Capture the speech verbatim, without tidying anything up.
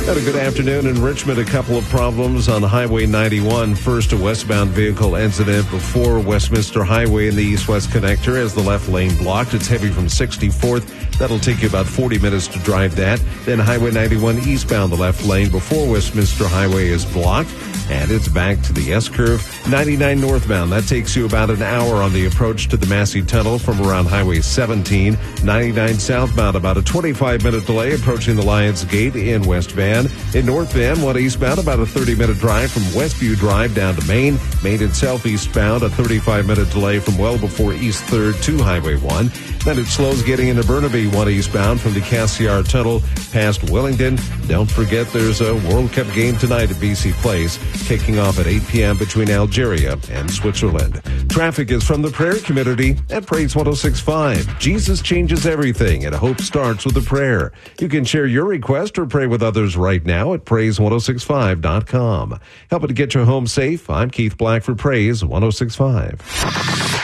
Had a good afternoon in Richmond. A couple of problems on Highway ninety-one. First, a westbound vehicle incident before Westminster Highway in the east-west connector as the left lane blocked. It's heavy from sixty-fourth. That'll take you about forty minutes to drive that. Then Highway ninety-one eastbound, the left lane before Westminster Highway is blocked. And it's back to the S-curve. ninety-nine northbound, that takes you about an hour on the approach to the Massey Tunnel from around Highway seventeen. ninety-nine southbound, about a twenty-five minute delay approaching the Lions Gate in West Van. In North Van, one eastbound, about a thirty minute drive from Westview Drive down to Main. Main itself eastbound, a thirty-five minute delay from well before East third to Highway one. Then it slows getting into Burnaby, one eastbound from the Cassiar Tunnel past Wellington. Don't forget there's a World Cup game tonight at B C Place, kicking off at eight p.m. between Algeria and Switzerland. Traffic is from the prayer community at Praise one oh six point five. Jesus changes everything, and hope starts with a prayer. You can share your request or pray with others right now at praise one oh six five dot com. Helping to get you home safe, I'm Keith Black for Praise one oh six point five.